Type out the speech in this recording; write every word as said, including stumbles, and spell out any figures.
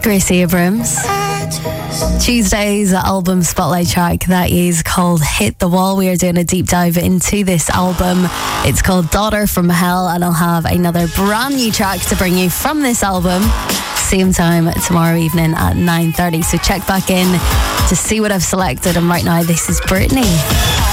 Grace Abrams. Tuesday's album spotlight track, that is called Hit the Wall. We are doing a deep dive into this album. It's called Daughter from Hell, and I'll have another brand new track to bring you from this album same time tomorrow evening at nine thirty. So check back in to see what I've selected. And right now, this is Britney.